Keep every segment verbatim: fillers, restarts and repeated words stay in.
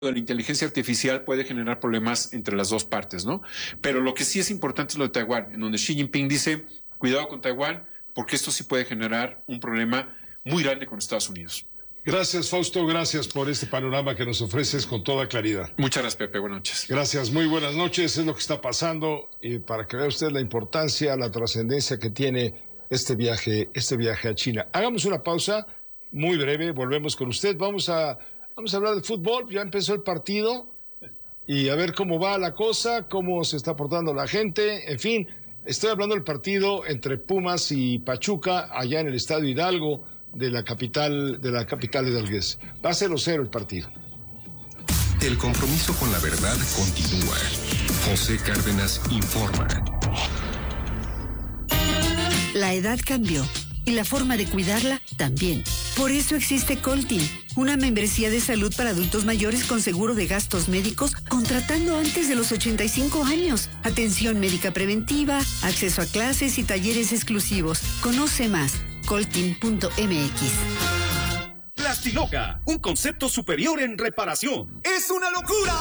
de la inteligencia artificial puede generar problemas entre las dos partes, ¿no? Pero lo que sí es importante es lo de Taiwán, en donde Xi Jinping dice, cuidado con Taiwán, porque esto sí puede generar un problema muy grande con Estados Unidos. Gracias, Fausto, gracias por este panorama que nos ofreces con toda claridad. Muchas gracias, Pepe, buenas noches. Gracias, muy buenas noches, es lo que está pasando, y para que vea usted la importancia, la trascendencia que tiene este viaje, este viaje a China. Hagamos una pausa muy breve, volvemos con usted, vamos a... Vamos a hablar de fútbol, ya empezó el partido y a ver cómo va la cosa, cómo se está portando la gente, en fin, estoy hablando del partido entre Pumas y Pachuca allá en el Estadio Hidalgo de la capital de la capital hidalguense. Va a cero cero el partido. El compromiso con la verdad continúa. José Cárdenas informa. La edad cambió y la forma de cuidarla también. Por eso existe Coltin, una membresía de salud para adultos mayores con seguro de gastos médicos, contratando antes de los ochenta y cinco años. Atención médica preventiva, acceso a clases y talleres exclusivos. Conoce más, coltin punto m x. Plastiloca, un concepto superior en reparación. ¡Es una locura!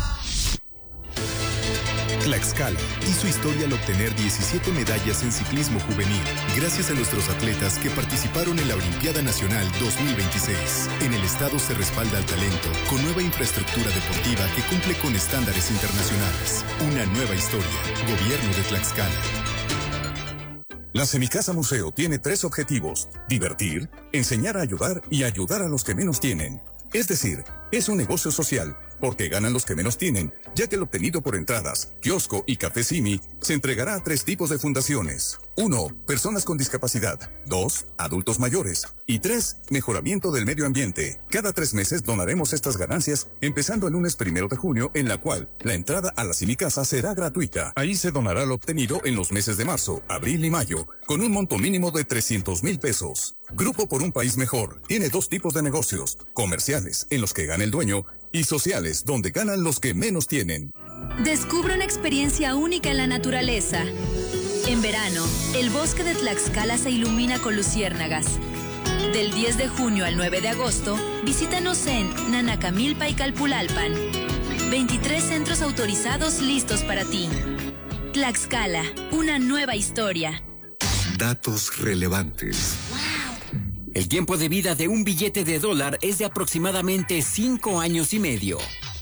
Tlaxcala hizo historia al obtener diecisiete medallas en ciclismo juvenil, gracias a nuestros atletas que participaron en la Olimpiada Nacional dos mil veintiséis. En el estado se respalda al talento con nueva infraestructura deportiva que cumple con estándares internacionales. Una nueva historia. Gobierno de Tlaxcala. La Semicasa Museo tiene tres objetivos: divertir, enseñar a ayudar y ayudar a los que menos tienen. Es decir, es un negocio social, porque ganan los que menos tienen, ya que el obtenido por entradas, kiosco y café Simi se entregará a tres tipos de fundaciones. Uno, personas con discapacidad. Dos, adultos mayores. Y tres, mejoramiento del medio ambiente. Cada tres meses donaremos estas ganancias, empezando el lunes primero de junio, en la cual la entrada a la Semicasa será gratuita. Ahí se donará lo obtenido en los meses de marzo, abril y mayo, con un monto mínimo de trescientos mil pesos. Grupo por un País Mejor tiene dos tipos de negocios: comerciales, en los que gana el dueño, y sociales, donde ganan los que menos tienen. Descubre una experiencia única en la naturaleza. En verano, el bosque de Tlaxcala se ilumina con luciérnagas. Del diez de junio al nueve de agosto, visítanos en Nanacamilpa y Calpulalpan. veintitrés centros autorizados listos para ti. Tlaxcala, una nueva historia. Datos relevantes. El tiempo de vida de un billete de dólar es de aproximadamente cinco años y medio.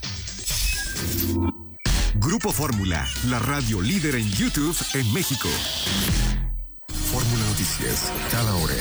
Grupo Fórmula, la radio líder en YouTube en México. Fórmula Noticias, cada hora.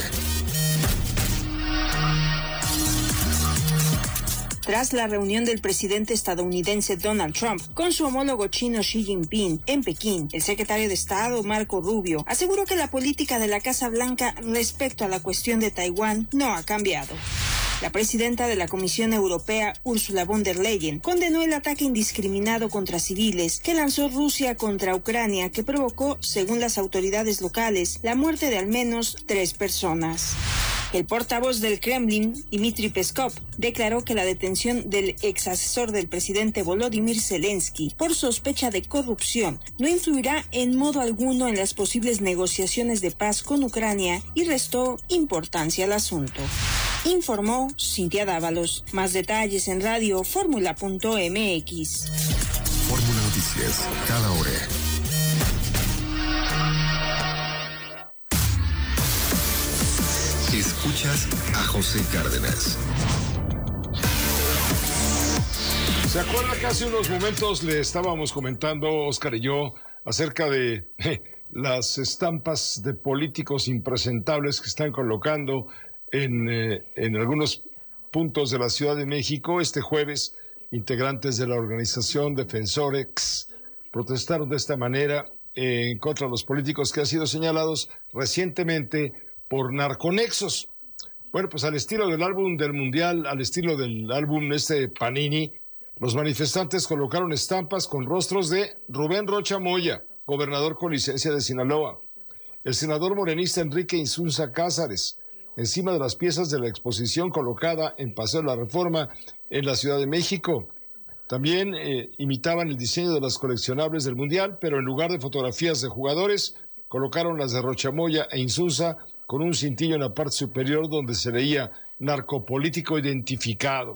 Tras la reunión del presidente estadounidense Donald Trump con su homólogo chino Xi Jinping en Pekín, el secretario de Estado Marco Rubio aseguró que la política de la Casa Blanca respecto a la cuestión de Taiwán no ha cambiado. La presidenta de la Comisión Europea, Ursula von der Leyen, condenó el ataque indiscriminado contra civiles que lanzó Rusia contra Ucrania, que provocó, según las autoridades locales, la muerte de al menos tres personas. El portavoz del Kremlin, Dmitry Peskov, declaró que la detención del ex asesor del presidente Volodymyr Zelensky por sospecha de corrupción no influirá en modo alguno en las posibles negociaciones de paz con Ucrania y restó importancia al asunto. Informó Cintia Dávalos. Más detalles en radio fórmula punto m x. Fórmula Noticias, cada hora. Escuchas a José Cárdenas. ¿Se acuerda que hace unos momentos le estábamos comentando, Oscar y yo, acerca de eh, las estampas de políticos impresentables que están colocando en, eh, en algunos puntos de la Ciudad de México? Este jueves, integrantes de la organización Defensorex protestaron de esta manera eh, en contra de los políticos que han sido señalados recientemente por narconexos. Bueno, pues al estilo del álbum del Mundial, al estilo del álbum este Panini, los manifestantes colocaron estampas con rostros de Rubén Rocha Moya, gobernador con licencia de Sinaloa, el senador morenista Enrique Insunza Cázares, encima de las piezas de la exposición colocada en Paseo de la Reforma en la Ciudad de México. También eh, imitaban el diseño de las coleccionables del Mundial, pero en lugar de fotografías de jugadores, colocaron las de Rocha Moya e Insunza con un cintillo en la parte superior donde se leía narcopolítico identificado.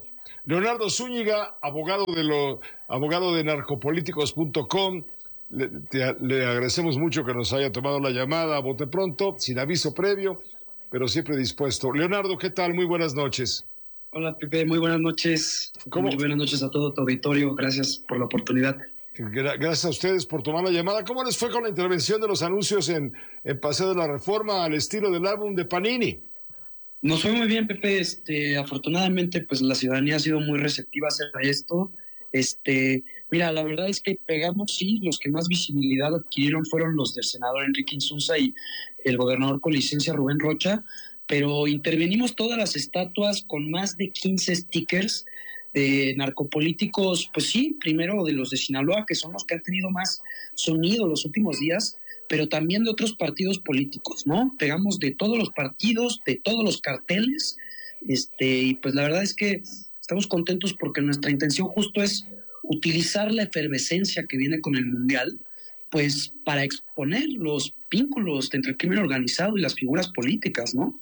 Leonardo Zúñiga, abogado de lo, abogado de narcopolíticos punto com. Le, te, le agradecemos mucho que nos haya tomado la llamada a bote pronto, sin aviso previo, pero siempre dispuesto. Leonardo, ¿qué tal? Muy buenas noches. Hola, Pepe, muy buenas noches. ¿Cómo? Muy buenas noches a todo tu auditorio. Gracias por la oportunidad. Gracias a ustedes por tomar la llamada. ¿Cómo les fue con la intervención de los anuncios en, en Paseo de la Reforma al estilo del álbum de Panini? Nos fue muy bien, Pepe. Este, afortunadamente, pues la ciudadanía ha sido muy receptiva a esto. Este, mira, la verdad es que pegamos, sí, los que más visibilidad adquirieron fueron los del senador Enrique Insunza y el gobernador con licencia Rubén Rocha, pero intervenimos todas las estatuas con más de quince stickers de narcopolíticos, pues sí, primero de los de Sinaloa, que son los que han tenido más sonido los últimos días, pero también de otros partidos políticos, ¿no? Pegamos de todos los partidos, de todos los carteles, este, y pues la verdad es que estamos contentos porque nuestra intención justo es utilizar la efervescencia que viene con el Mundial, pues para exponer los vínculos entre el crimen organizado y las figuras políticas, ¿no?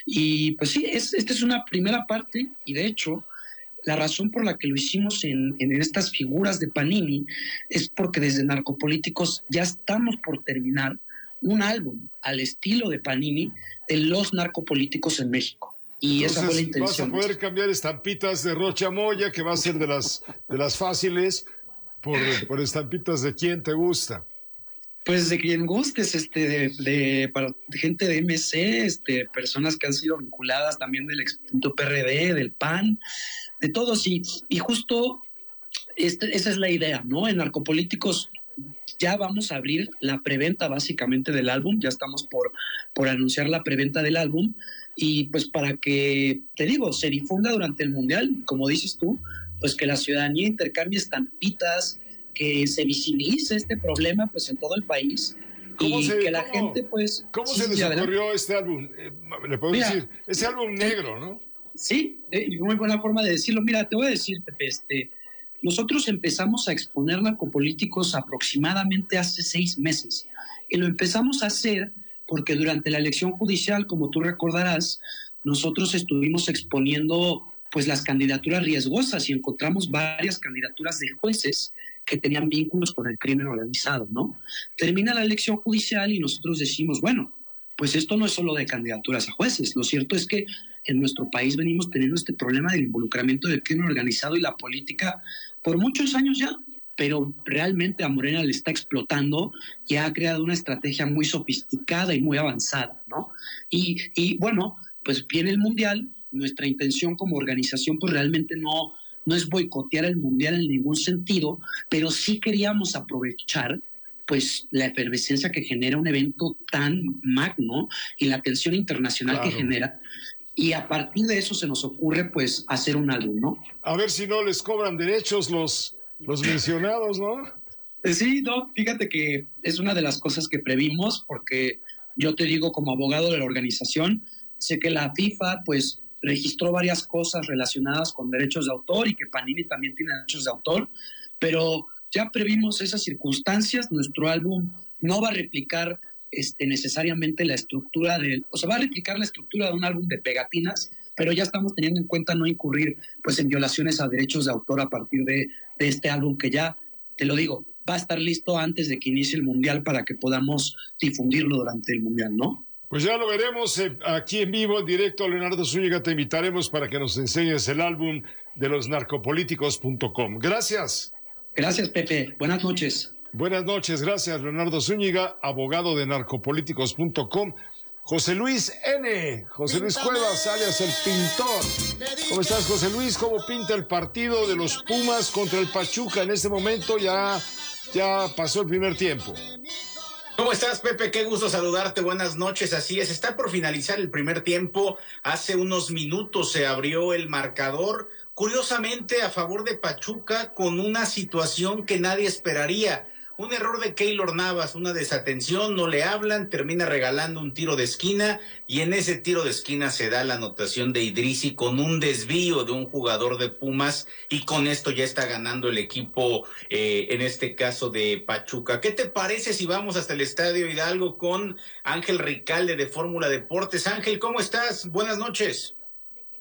Y pues sí, es, esta es una primera parte, y de hecho, la razón por la que lo hicimos en, en estas figuras de Panini es porque desde Narcopolíticos ya estamos por terminar un álbum al estilo de Panini de los narcopolíticos en México. Y Entonces, esa fue la intención. Vas a poder cambiar estampitas de Rocha Moya, que va a ser de las, de las fáciles, por, por estampitas de quién te gusta. Pues de quien gustes, este, de, de, para, de gente de M C, este, personas que han sido vinculadas también del extinto P R D, del P A N, de todos, y, y justo este, esa es la idea, ¿no? En Narcopolíticos ya vamos a abrir la preventa básicamente del álbum, ya estamos por, por anunciar la preventa del álbum, y pues para que, te digo, se difunda durante el Mundial, como dices tú, pues que la ciudadanía intercambie estampitas, que se visibilice este problema pues en todo el país y se, que la cómo, gente pues... ¿Cómo sí, se les sí, ocurrió adelante. este álbum? Eh, le puedo Mira, decir, ese álbum negro, ¿no? Sí, eh, muy buena forma de decirlo. Mira, te voy a decir, Pepe, este, nosotros empezamos a exponer narcopolíticos aproximadamente hace seis meses y lo empezamos a hacer porque durante la elección judicial, como tú recordarás, nosotros estuvimos exponiendo pues las candidaturas riesgosas y encontramos varias candidaturas de jueces que tenían vínculos con el crimen organizado, ¿no? Termina la elección judicial y nosotros decimos, bueno, pues esto no es solo de candidaturas a jueces. Lo cierto es que en nuestro país venimos teniendo este problema del involucramiento del crimen organizado y la política por muchos años ya, pero realmente a Morena le está explotando y ha creado una estrategia muy sofisticada y muy avanzada, ¿no? Y, y bueno, pues viene el Mundial, nuestra intención como organización pues realmente no... no es boicotear el Mundial en ningún sentido, pero sí queríamos aprovechar pues la efervescencia que genera un evento tan magno y la atención internacional claro. que genera, y a partir de eso se nos ocurre pues hacer un álbum, ¿no? A ver si no les cobran derechos los, los mencionados, ¿no? Sí, no, fíjate que es una de las cosas que previmos, porque yo te digo como abogado de la organización, sé que la FIFA pues registró varias cosas relacionadas con derechos de autor y que Panini también tiene derechos de autor, pero ya previmos esas circunstancias. Nuestro álbum no va a replicar este, necesariamente la estructura de, o sea, va a replicar la estructura de un álbum de pegatinas, pero ya estamos teniendo en cuenta no incurrir pues en violaciones a derechos de autor a partir de, de este álbum que ya, te lo digo, va a estar listo antes de que inicie el Mundial para que podamos difundirlo durante el Mundial, ¿no? Pues ya lo veremos eh, aquí en vivo, en directo. Leonardo Zúñiga, te invitaremos para que nos enseñes el álbum de los narcopolíticos punto com. Gracias. Gracias, Pepe. Buenas noches. Buenas noches, gracias, Leonardo Zúñiga, abogado de narcopolíticos punto com. José Luis N., José Luis Cuevas, alias el Pintor. ¿Cómo estás, José Luis? ¿Cómo pinta el partido de los Pumas contra el Pachuca? En este momento ya, ya pasó el primer tiempo. ¿Cómo estás, Pepe? Qué gusto saludarte. Buenas noches. Así es, está por finalizar el primer tiempo. Hace unos minutos se abrió el marcador, curiosamente a favor de Pachuca, con una situación que nadie esperaría. Un error de Keylor Navas, una desatención, no le hablan, termina regalando un tiro de esquina, y en ese tiro de esquina se da la anotación de Idrissi con un desvío de un jugador de Pumas, y con esto ya está ganando el equipo, eh, en este caso de Pachuca. ¿Qué te parece si vamos hasta el Estadio Hidalgo con Ángel Ricalde de Fórmula Deportes? Ángel, ¿cómo estás? Buenas noches.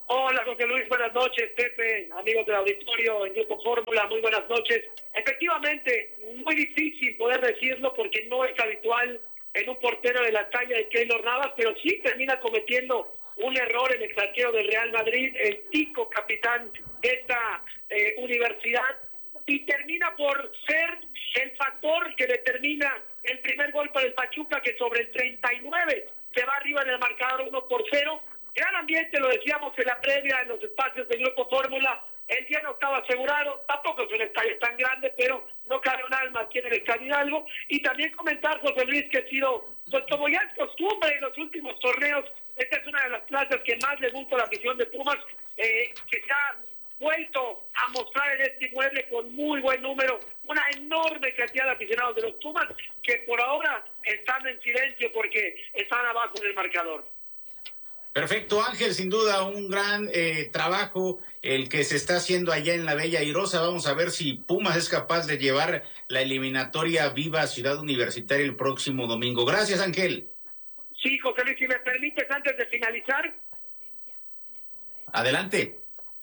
Hola, José Luis, buenas noches. Pepe, amigos del auditorio en Grupo Fórmula, muy buenas noches. Efectivamente, muy difícil poder decirlo porque no es habitual en un portero de la talla de Keylor Navas, pero sí termina cometiendo un error en el arquero del Real Madrid, el tico capitán de esta eh, universidad, y termina por ser el factor que determina el primer gol para el Pachuca, que sobre el treinta y nueve se va arriba en el marcador uno por cero. Gran ambiente, lo decíamos en la previa, en los espacios del Grupo Fórmula. El día no estaba asegurado, tampoco es un estadio tan grande, pero no cabe un alma aquí en el Estadio Hidalgo. Y también comentar, José Luis, que ha sido, pues como ya es costumbre en los últimos torneos, esta es una de las plazas que más le gusta a la afición de Pumas, eh, que se ha vuelto a mostrar en este inmueble con muy buen número, una enorme cantidad de aficionados de los Pumas, que por ahora están en silencio porque están abajo en el marcador. Perfecto, Ángel, sin duda un gran eh, trabajo el que se está haciendo allá en la Bella Airosa. Vamos a ver si Pumas es capaz de llevar la eliminatoria viva a Ciudad Universitaria el próximo domingo. Gracias, Ángel. Sí, José Luis, si me permites, antes de finalizar. Adelante.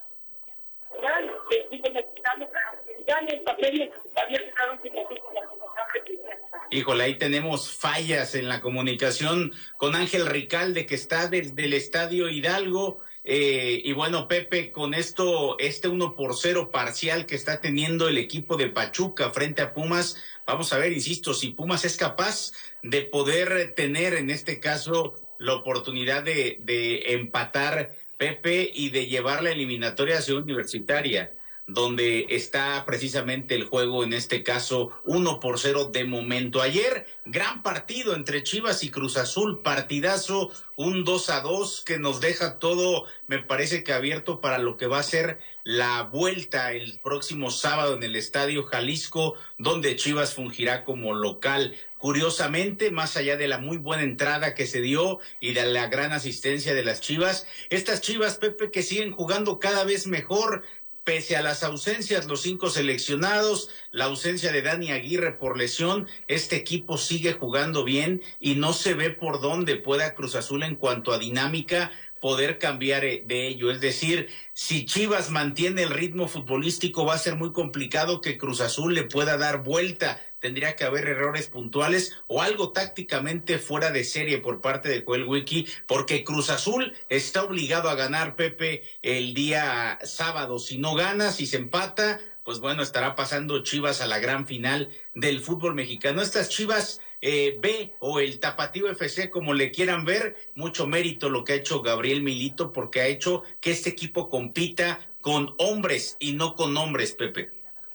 Híjole, ahí tenemos fallas en la comunicación con Ángel Ricalde, que está desde el Estadio Hidalgo. Eh, y bueno, Pepe, con esto, este uno por cero parcial que está teniendo el equipo de Pachuca frente a Pumas, vamos a ver, insisto, si Pumas es capaz de poder tener en este caso la oportunidad de, de empatar, Pepe, y de llevar la eliminatoria a Ciudad Universitaria, donde está precisamente el juego, en este caso, uno por cero de momento. Ayer, gran partido entre Chivas y Cruz Azul, partidazo, un dos a dos que nos deja todo, me parece que abierto para lo que va a ser la vuelta el próximo sábado en el Estadio Jalisco, donde Chivas fungirá como local. Curiosamente, más allá de la muy buena entrada que se dio y de la gran asistencia de las Chivas, estas Chivas, Pepe, que siguen jugando cada vez mejor, pese a las ausencias, los cinco seleccionados, la ausencia de Dani Aguirre por lesión, este equipo sigue jugando bien y no se ve por dónde pueda Cruz Azul en cuanto a dinámica poder cambiar de ello. Es decir, si Chivas mantiene el ritmo futbolístico, va a ser muy complicado que Cruz Azul le pueda dar vuelta. Tendría que haber errores puntuales o algo tácticamente fuera de serie por parte de Joel Wiki, porque Cruz Azul está obligado a ganar, Pepe, el día sábado. Si no gana, si se empata, pues bueno, estará pasando Chivas a la gran final del fútbol mexicano. Estas Chivas eh, B o el Tapatío F C, como le quieran ver, mucho mérito lo que ha hecho Gabriel Milito, porque ha hecho que este equipo compita con hombres y no con hombres, Pepe.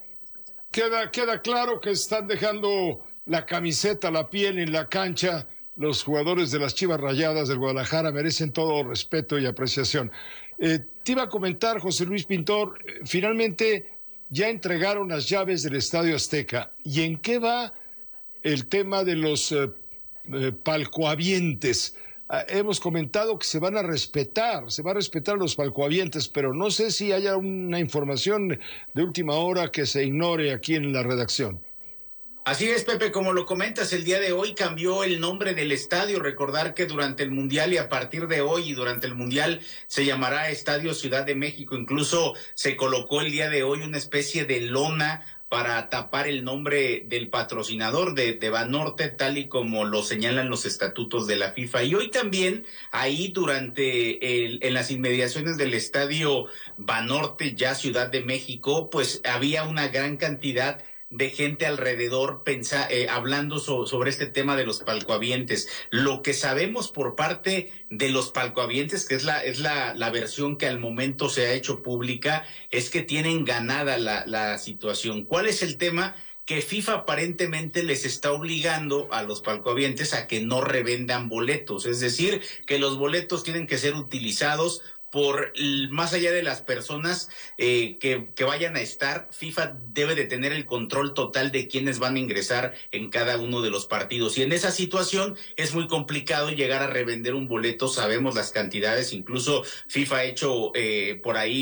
Queda, queda claro que están dejando la camiseta, la piel en la cancha. Los jugadores de las Chivas Rayadas del Guadalajara merecen todo respeto y apreciación. Eh, te iba a comentar, José Luis Pintor, eh, finalmente ya entregaron las llaves del Estadio Azteca. ¿Y en qué va el tema de los eh, eh, palcoavientes? Ah, hemos comentado que se van a respetar, se va a respetar los palcoavientes, pero no sé si haya una información de última hora que se ignore aquí en la redacción. Así es, Pepe, como lo comentas, el día de hoy cambió el nombre del estadio. Recordar que durante el Mundial y a partir de hoy y durante el Mundial se llamará Estadio Ciudad de México. Incluso se colocó el día de hoy una especie de lona para tapar el nombre del patrocinador de, de Banorte, tal y como lo señalan los estatutos de la FIFA. Y hoy también, ahí durante, el, en las inmediaciones del estadio Banorte, ya Ciudad de México, pues había una gran cantidad de gente alrededor pensa, eh, hablando so, sobre este tema de los palcoavientes. Lo que sabemos por parte de los palcoavientes, que es la es la, la versión que al momento se ha hecho pública, es que tienen ganada la, la situación. ¿Cuál es el tema? Que FIFA aparentemente les está obligando a los palcoavientes a que no revendan boletos, es decir, que los boletos tienen que ser utilizados por más allá de las personas eh, que, que vayan a estar. FIFA debe de tener el control total de quiénes van a ingresar en cada uno de los partidos. Y en esa situación es muy complicado llegar a revender un boleto. Sabemos las cantidades, incluso FIFA ha hecho eh, por ahí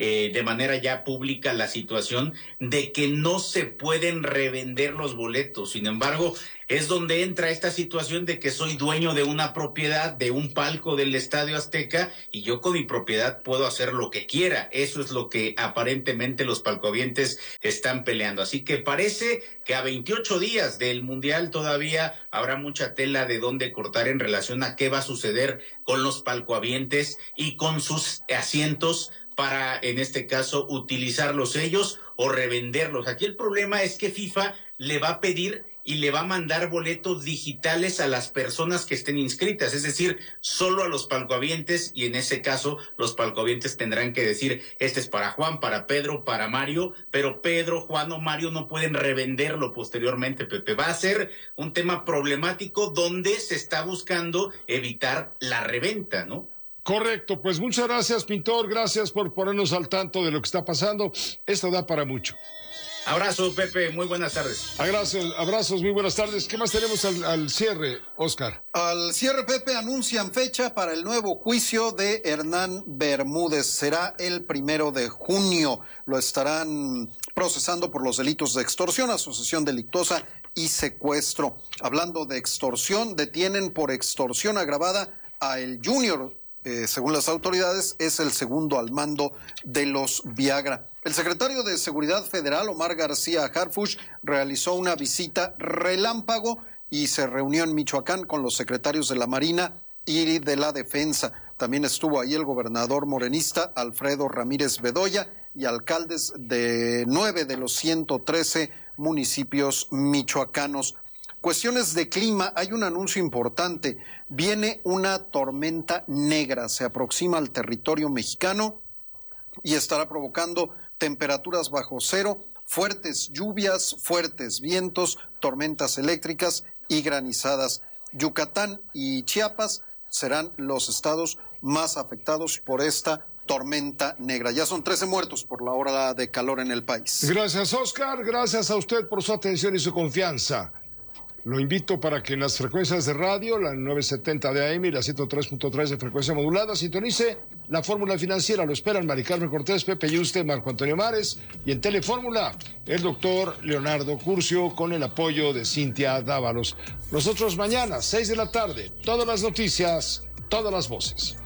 eh, de manera ya pública la situación de que no se pueden revender los boletos. Sin embargo, es donde entra esta situación de que soy dueño de una propiedad, de un palco del Estadio Azteca, y yo con mi propiedad puedo hacer lo que quiera. Eso es lo que aparentemente los palcohabientes están peleando. Así que parece que a veintiocho días del Mundial todavía habrá mucha tela de dónde cortar en relación a qué va a suceder con los palcohabientes y con sus asientos para, en este caso, utilizarlos ellos o revenderlos. Aquí el problema es que FIFA le va a pedir y le va a mandar boletos digitales a las personas que estén inscritas, es decir, solo a los palcohabientes, y en ese caso los palcohabientes tendrán que decir, este es para Juan, para Pedro, para Mario, pero Pedro, Juan o Mario no pueden revenderlo posteriormente, Pepe. Va a ser un tema problemático donde se está buscando evitar la reventa, ¿no? Correcto, pues muchas gracias, Pintor, gracias por ponernos al tanto de lo que está pasando. Esto da para mucho. Abrazo, Pepe, muy buenas tardes. Abrazos, abrazos, muy buenas tardes. ¿Qué más tenemos al, al cierre, Oscar? Al cierre, Pepe, anuncian fecha para el nuevo juicio de Hernán Bermúdez. Será el primero de junio. Lo estarán procesando por los delitos de extorsión, asociación delictuosa y secuestro. Hablando de extorsión, detienen por extorsión agravada a El Junior. Eh, según las autoridades, es el segundo al mando de los Viagra. El secretario de Seguridad Federal, Omar García Harfuch, realizó una visita relámpago y se reunió en Michoacán con los secretarios de la Marina y de la Defensa. También estuvo ahí el gobernador morenista Alfredo Ramírez Bedoya y alcaldes de nueve de los ciento trece municipios michoacanos. Cuestiones de clima, hay un anuncio importante. Viene una tormenta negra, se aproxima al territorio mexicano y estará provocando temperaturas bajo cero, fuertes lluvias, fuertes vientos, tormentas eléctricas y granizadas. Yucatán y Chiapas serán los estados más afectados por esta tormenta negra. Ya son trece muertos por la ola de calor en el país. Gracias, Oscar. Gracias a usted por su atención y su confianza. Lo invito para que en las frecuencias de radio, la novecientos setenta de A M y la ciento tres punto tres de frecuencia modulada, sintonice la Fórmula Financiera. Lo esperan Mari Carmen Cortés, Pepe Yuste, Marco Antonio Mares, y en Telefórmula el doctor Leonardo Curcio con el apoyo de Cintia Dávalos. Nosotros mañana, seis de la tarde, todas las noticias, todas las voces.